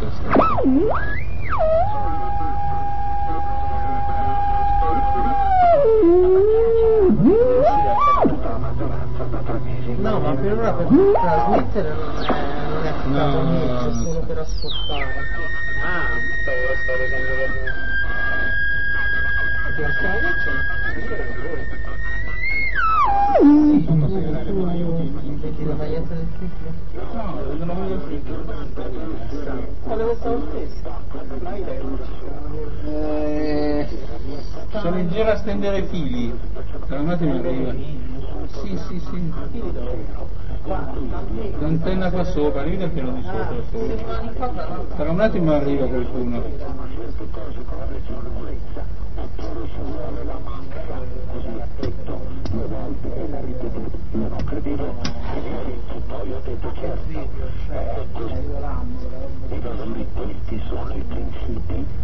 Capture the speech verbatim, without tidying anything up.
No, ma per ora per trasmettere non è, non è stato niente, è solo per ascoltare. Ah, stavo, stavo vedendo per me. Perché ultimamente vedi la maglietta del film? no, vedo la maglietta del film. Quale questa orchestra? Eh, sono in giro a stendere i fili. Tra un attimo arriva. Sì, sì, sì. L'antenna qua sopra, arriva il piano di sopra sopra. Tra un attimo arriva qualcuno. I valori questi sono i principi